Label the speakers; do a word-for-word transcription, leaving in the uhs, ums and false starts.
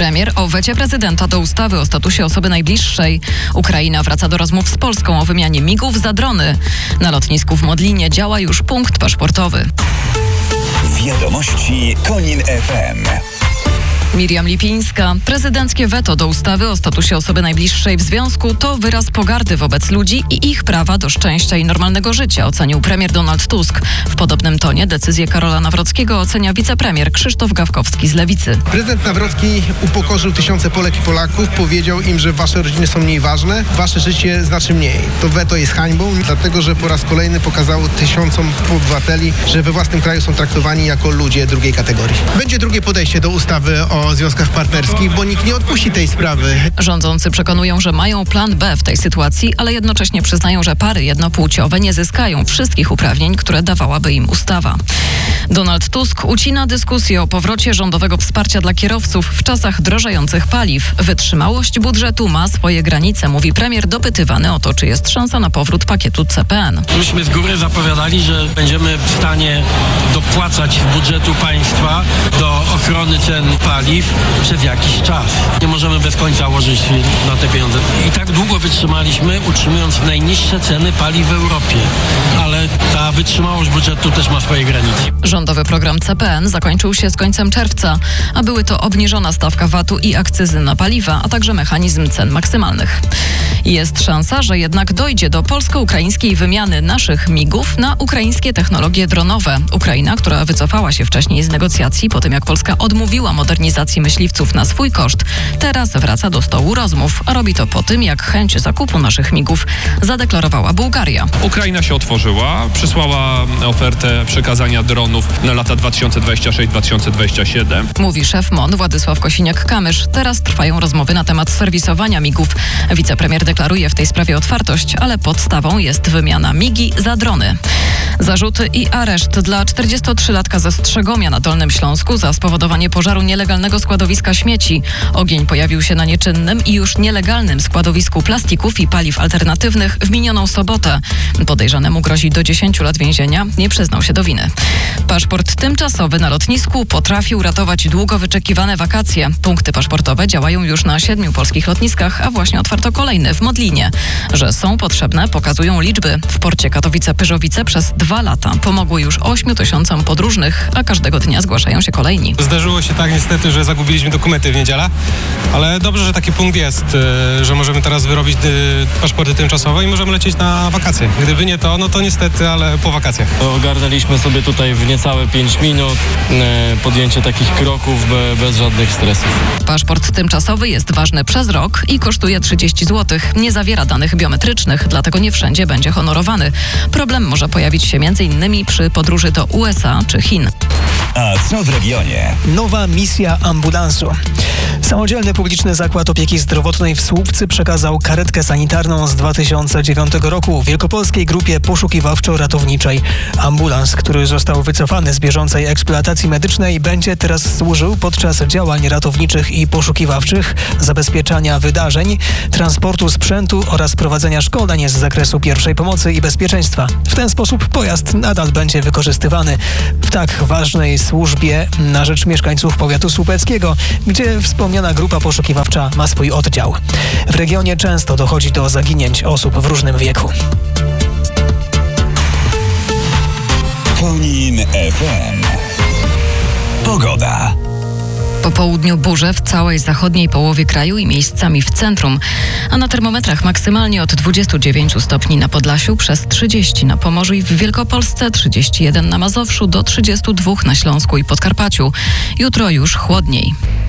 Speaker 1: Premier o wecie prezydenta do ustawy o statusie osoby najbliższej. Ukraina wraca do rozmów z Polską o wymianie migów za drony. Na lotnisku w Modlinie działa już punkt paszportowy.
Speaker 2: Wiadomości Konin F M.
Speaker 1: Miriam Lipińska. Prezydenckie weto do ustawy o statusie osoby najbliższej w związku to wyraz pogardy wobec ludzi i ich prawa do szczęścia i normalnego życia, ocenił premier Donald Tusk. W podobnym tonie decyzję Karola Nawrockiego ocenia wicepremier Krzysztof Gawkowski z Lewicy.
Speaker 3: Prezydent Nawrocki upokorzył tysiące Polek i Polaków, powiedział im, że wasze rodziny są mniej ważne, wasze życie znaczy mniej. To weto jest hańbą, dlatego że po raz kolejny pokazało tysiącom obywateli, że we własnym kraju są traktowani jako ludzie drugiej kategorii. Będzie drugie podejście do ustawy o o związkach partnerskich, bo nikt nie odpuści tej sprawy.
Speaker 1: Rządzący przekonują, że mają plan B w tej sytuacji, ale jednocześnie przyznają, że pary jednopłciowe nie zyskają wszystkich uprawnień, które dawałaby im ustawa. Donald Tusk ucina dyskusję o powrocie rządowego wsparcia dla kierowców w czasach drożejących paliw. Wytrzymałość budżetu ma swoje granice, mówi premier dopytywany o to, czy jest szansa na powrót pakietu C P N.
Speaker 4: Myśmy z góry zapowiadali, że będziemy w stanie dopłacać z budżetu państwa do ochrony cen paliw przez jakiś czas. Nie możemy bez końca łożyć na te pieniądze. I tak długo wytrzymaliśmy, utrzymując najniższe ceny paliw w Europie. Ale ta wytrzymałość budżetu też ma swoje granice.
Speaker 1: Rządowy program C P N zakończył się z końcem czerwca, a były to obniżona stawka vatu i akcyzy na paliwa, a także mechanizm cen maksymalnych. Jest szansa, że jednak dojdzie do polsko-ukraińskiej wymiany naszych migów na ukraińskie technologie dronowe. Ukraina, która wycofała się wcześniej z negocjacji po tym, jak Polska odmówiła modernizacji myśliwców na swój koszt, teraz wraca do stołu rozmów, a robi to po tym, jak chęć zakupu naszych migów zadeklarowała Bułgaria.
Speaker 5: Ukraina się otworzyła, przysłała ofertę przekazania dronów na lata dwa tysiące dwudziesty szósty do dwa tysiące dwudziestego siódmego.
Speaker 1: Mówi szef M O N Władysław Kosiniak-Kamysz. Teraz trwają rozmowy na temat serwisowania migów. Wicepremier deklaruje w tej sprawie otwartość, ale podstawą jest wymiana migi za drony. Zarzuty i areszt dla czterdziestotrzylatka ze Strzegomia na Dolnym Śląsku za spowodowanie pożaru nielegalnego składowiska śmieci. Ogień pojawił się na nieczynnym i już nielegalnym składowisku plastików i paliw alternatywnych w minioną sobotę. Podejrzanemu grozi do dziesięciu lat więzienia. Nie przyznał się do winy. Paszport tymczasowy na lotnisku potrafił ratować długo wyczekiwane wakacje. Punkty paszportowe działają już na siedmiu polskich lotniskach, a właśnie otwarto kolejny w Modlinie. Że są potrzebne, pokazują liczby. W porcie Katowice-Pyrzowice przez dwa lata pomogły już ośmiu tysiącom podróżnych, a każdego dnia zgłaszają się kolejni.
Speaker 6: Zdarzyło się tak niestety, że zagubiliśmy dokumenty w niedzielę, ale dobrze, że taki punkt jest, że możemy teraz wyrobić paszporty tymczasowe i możemy lecieć na wakacje. Gdyby nie to, no to niestety, ale po wakacjach.
Speaker 7: Ogarnęliśmy sobie tutaj w niecałe pięć minut podjęcie takich kroków bez żadnych stresów.
Speaker 1: Paszport tymczasowy jest ważny przez rok i kosztuje trzydzieści złotych. Nie zawiera danych biometrycznych, dlatego nie wszędzie będzie honorowany. Problem może pojawić się między innymi przy podróży do U S A czy Chin.
Speaker 2: A co w regionie?
Speaker 8: Nowa misja ambulansu. Samodzielny publiczny zakład opieki zdrowotnej w Słupcy przekazał karetkę sanitarną z dwa tysiące dziewiątego roku wielkopolskiej grupie poszukiwawczo-ratowniczej. Ambulans, który został wycofany z bieżącej eksploatacji medycznej, będzie teraz służył podczas działań ratowniczych i poszukiwawczych, zabezpieczania wydarzeń, transportu sprzętu oraz prowadzenia szkoleń z zakresu pierwszej pomocy i bezpieczeństwa. W ten sposób pojazd nadal będzie wykorzystywany w tak ważnej służbie na rzecz mieszkańców powiatu słupeckiego, gdzie wspomniana grupa poszukiwawcza ma swój oddział. W regionie często dochodzi do zaginięć osób w różnym wieku.
Speaker 2: Konin F M. Pogoda.
Speaker 1: Po południu burze w całej zachodniej połowie kraju i miejscami w centrum, a na termometrach maksymalnie od dwudziestu dziewięciu stopni na Podlasiu przez trzydzieści na Pomorzu i w Wielkopolsce, trzydzieści jeden na Mazowszu do trzydziestu dwóch na Śląsku i Podkarpaciu. Jutro już chłodniej.